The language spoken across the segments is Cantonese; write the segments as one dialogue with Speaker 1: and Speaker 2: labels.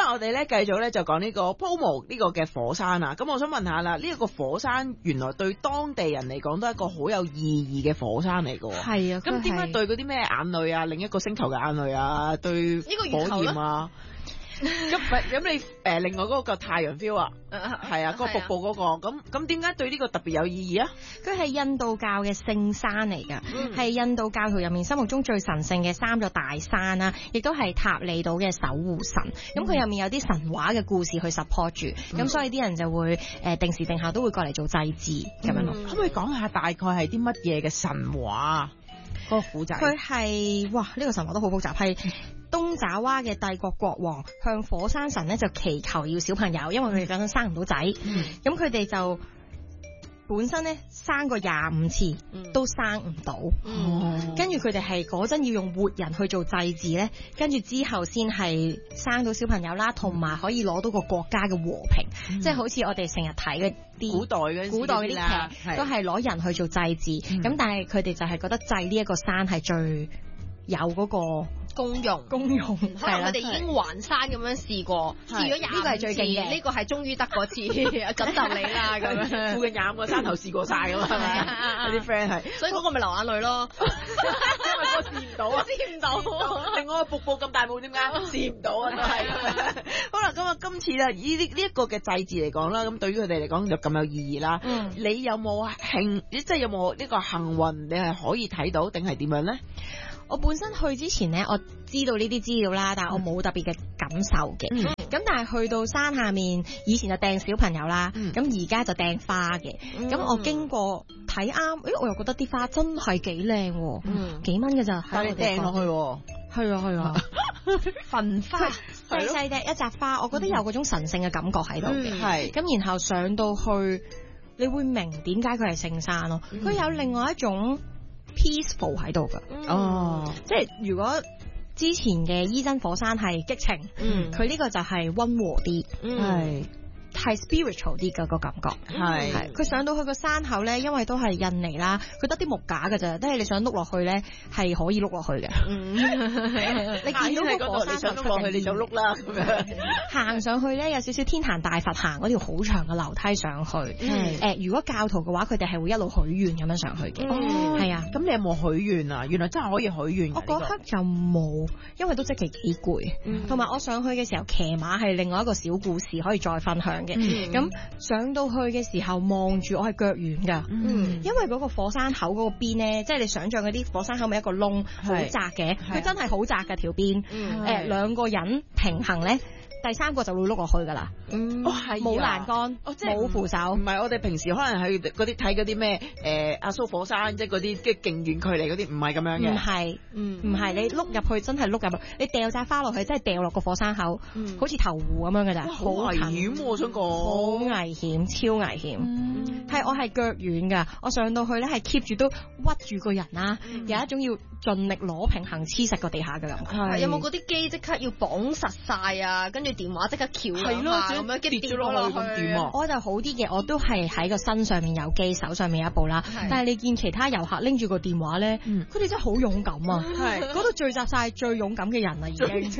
Speaker 1: 我哋咧繼續咧就講呢個 Pomo 呢個嘅火山啊。咁我想問下啦，呢一個火山原來對當地人嚟講都係一個好有意義嘅火山嚟㗎。
Speaker 2: 係啊，
Speaker 1: 咁點解對嗰啲咩眼淚啊，另一個星球嘅眼淚啊，對火焰啊？咁你另外嗰個叫太陽 feel 啊，係啊，嗰個瀑布嗰個，咁點解對呢個特別有意義啊？
Speaker 2: 佢係印度教嘅聖山嚟㗎，係印度教徒入面心目中最神聖嘅3座大山啦，亦都係塔利島嘅守護神。咁佢入面有啲神話嘅故事去 support 住，咁所以啲人就會定時定候都會過嚟做祭祀咁樣咯。
Speaker 1: 可唔可以講下大概係啲乜嘢嘅神話？嗰個古仔
Speaker 2: 佢係呢個神話都好複雜，係東爪哇嘅帝國國王向火山神咧就祈求要小朋友，因為佢哋嗰陣生唔到仔，咁佢哋就本身咧生過25次都生唔到，跟住佢哋係嗰陣要用活人去做祭祀咧，跟住之後先係生到小朋友啦，同埋可以攞到個國家嘅和平，即係好似我哋成日睇嘅啲
Speaker 1: 古代嗰啲劇，
Speaker 2: 都係攞人去做祭祀，咁但係佢哋就係覺得祭呢一個山係最有嗰個
Speaker 3: 功用，
Speaker 2: 可能
Speaker 3: 佢哋已經環山咁樣試過，試咗25次，
Speaker 2: 呢個係最勁嘅，
Speaker 3: 呢個係終於得嗰次，咁就你啦咁樣。
Speaker 1: 附近廿個山頭試過晒㗎嘛，係咪？有啲 friend 係，
Speaker 3: 所以嗰個咪流眼淚咯，
Speaker 1: 因為嗰個試唔到啊，
Speaker 3: 試唔到。
Speaker 1: 另外個瀑布咁大霧點解試唔到啊？都係。好啦，咁啊，今次啦，呢一個嘅祭祀嚟講啦，咁對於佢哋嚟講就咁有意義啦。你有冇即係有冇呢個幸運？你係可以睇到定係點樣咧？
Speaker 2: 我本身去之前呢，我知道呢啲資料啦，但係我冇特別嘅感受嘅。咁但係去到山下面，以前就掟小朋友啦，咁而家就掟花嘅。咁我經過睇啱，我又覺得啲花真係幾靚，幾蚊㗎咋，
Speaker 1: 但係你掟落去。
Speaker 2: 係啊，
Speaker 3: 焚花
Speaker 2: 細細嘅一扎花，我覺得有嗰種神聖嘅感覺喺度嘅。
Speaker 1: 係
Speaker 2: 咁然後上到去，你會明點解佢係聖山咯。佢有另外一種peaceful 喺度噶，即係如果之前嘅伊真火山係激情，佢呢個就係溫和啲，係 spiritual 啲嘅個感覺，係佢上到去個山口咧，因為都係印尼啦，佢得啲木架㗎咋，即係你想碌落去咧係可以碌落去嘅。你見到個火山
Speaker 1: 想碌落去你就碌啦，咁樣
Speaker 2: 行上去咧有少少天壇大佛行嗰條好長嘅樓梯上去。如果教徒嘅話，佢哋係會一路許願咁樣上去嘅。係啊，
Speaker 1: 咁你有冇許願啊？原來真係可以許願。
Speaker 2: 我嗰刻就冇，因為都即係幾攰，同埋我上去嘅時候騎馬係另外一個小故事可以再分享。咁上到去嘅時候望住我係腳軟㗎，因為嗰個火山口嗰個邊咧，即係你想象嗰啲火山口咪一個窿好窄嘅，佢真係好窄㗎條邊，兩個人平衡咧。第3個就會碌落去㗎啦，冇欄杆，冇扶手。唔
Speaker 1: 係我哋平時可能去嗰啲睇嗰啲咩阿蘇火山，即係嗰啲嘅勁遠距離嗰啲，唔係咁樣嘅。
Speaker 2: 唔係，你碌入去真係碌入去，你掉晒花落去，真係掉落個火山口，好似投湖咁樣㗎咋，
Speaker 1: 好危險我想講，
Speaker 2: 好危險，超危險。係我係腳軟㗎，我上到去咧係 keep 住都屈住個人啦，有一種要盡力攞平衡黐實個地下嘅感覺。
Speaker 3: 有冇嗰啲機即刻要綁實晒啊？跟住電話即刻翹兩下咁樣，跌咗落去咁點啊？
Speaker 2: 我就好啲嘅，我都係喺個身上面有機，手上面有一部啦。但係你見其他遊客拎住個電話咧，佢哋真係好勇敢啊！嗰度聚集晒最勇敢嘅人啦，已經。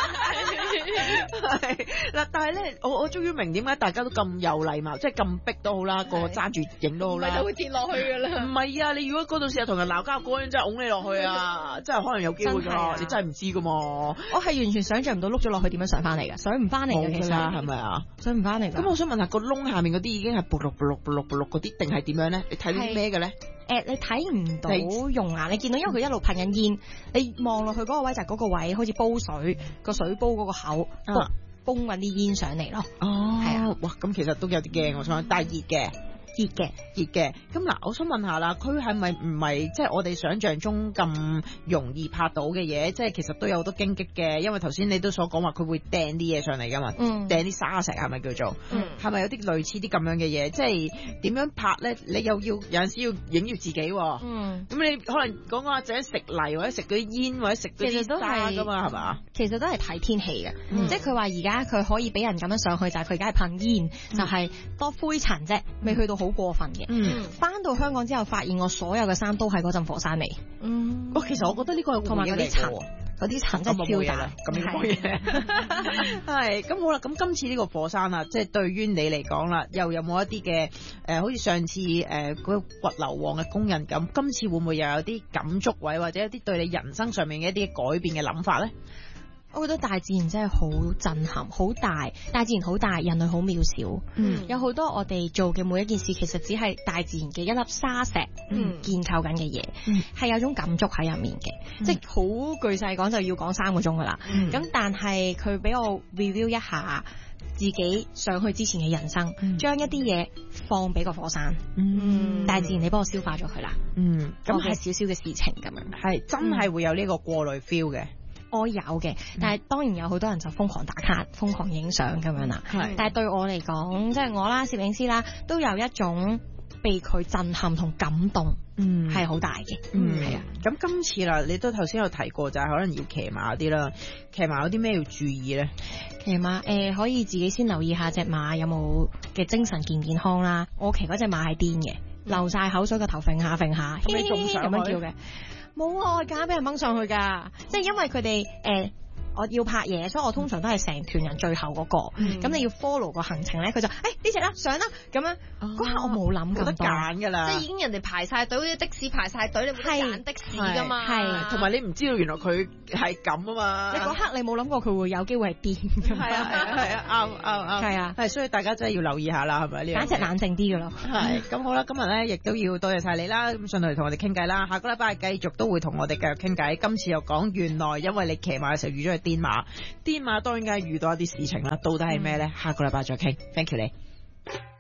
Speaker 1: 嗱，但係咧，我終於明點解大家都咁有禮貌，即係咁逼都好啦，個揸住影都好啦，
Speaker 3: 唔係就會跌落去㗎啦。
Speaker 1: 唔係啊，你如果嗰度成日同人鬧交，嗰人真係拱你落去啊，真係可能有機會㗎，你真係唔知㗎嘛。
Speaker 2: 我係完全想像唔到碌咗落去點樣上翻嚟㗎，上唔翻嚟嘅其實
Speaker 1: 係咪啊？
Speaker 2: 上唔翻嚟㗎。
Speaker 1: 咁我想問下個窿下面嗰啲已經係卜碌嗰啲，定係點樣咧？你睇到啲咩嘅咧？
Speaker 2: 你睇唔到熔岩，你見到因為佢一路噴緊煙，你望落去嗰個位就係嗰個位，好似煲水個水煲嗰個口，崩緊啲煙上嚟咯。係啊，
Speaker 1: 哇！咁其實都有啲驚，我想，但係熱嘅。咁嗱，我想問下啦，佢係咪唔係即係我哋想象中咁容易拍到嘅嘢？即係其實都有好多荊棘嘅，因為頭先你都所講話佢會掟啲嘢上嚟噶嘛，掟啲沙石係咪叫做？係咪有啲類似啲咁樣嘅嘢？即係點樣拍咧？你又要有陣時要影住自己喎。咁你可能講話就食泥或者食嗰啲煙或者食嗰啲沙噶嘛，係嘛？
Speaker 2: 其實都係睇天氣嘅，即係佢話而家佢可以俾人咁樣上去，就係佢而家係噴煙，就係多灰塵啫，未去到好過分嘅。翻到香港之後，發現我所有嘅衫都係嗰陣火山味。
Speaker 1: 其實我覺得呢個係
Speaker 2: 同埋嗰啲塵， 嗰啲塵真係超大。
Speaker 1: 咁應該係咁好啦。咁今次呢個火山啊，即係對於你嚟講啦，又有冇一啲嘅好似上次嗰個掘硫磺嘅工人咁，今次會唔會又有啲感觸位，或者一啲對你人生上面嘅一啲改變嘅諗法咧？
Speaker 2: 我覺得大自然真係好震撼，好大，大自然好大，人類好渺小。有好多我哋做嘅每一件事，其實只係大自然嘅一粒沙石建構緊嘅嘢，係有種感觸喺入面嘅。即係好巨細講就要講3個鐘噶啦。咁但係佢俾我 review 一下自己上去之前嘅人生，將一啲嘢放俾個火山，大自然你幫我消化咗佢啦。咁係少少嘅事情咁樣，
Speaker 1: 係真係會有呢個過濾 feel 嘅。
Speaker 2: 我有嘅，但係當然有好多人就瘋狂打卡、瘋狂影相咁樣啦。但係對我嚟講，即係我啦、攝影師啦，都有一種被佢震撼同感動，係好大嘅。係啊。
Speaker 1: 咁今次啦，你都頭先有提過，就係可能要騎馬啲啦。騎馬有啲咩要注意咧？
Speaker 2: 騎馬可以自己先留意下隻馬有冇嘅精神健唔健康啦。我騎嗰隻馬係癲嘅，流晒口水，個頭揈下揈下，
Speaker 1: 咁你仲想
Speaker 2: 咁樣叫嘅？冇啊，我夾硬俾人掹上去㗎，即係因為佢哋我要拍嘢，所以我通常都係成團人最後嗰個。咁你要 follow 個行程咧，佢就呢隻啦上啦咁樣。嗰刻我冇諗
Speaker 1: 咁多，冇得揀㗎啦。
Speaker 3: 即係已經人哋排晒隊，好似的士排晒隊，你冇得揀的士㗎嘛。
Speaker 2: 係，
Speaker 1: 同埋你唔知道原來佢係咁啊嘛。
Speaker 2: 你嗰刻你冇諗過佢會有機會係癲㗎嘛。
Speaker 1: 係啊，啱。係啊，係，所以大家真係要留意下啦，係咪呢？
Speaker 2: 揀隻冷靜啲㗎咯。
Speaker 1: 係，咁好啦，今日咧亦都要多謝晒你啦，咁上嚟同我哋傾偈啦。下個禮拜繼續都會同我哋繼續傾偈。今次又講原來因為你騎馬嘅時候遇咗去癲馬當然梗係遇到一啲事情啦，到底係咩咧？下個禮拜再傾。Thank you 你。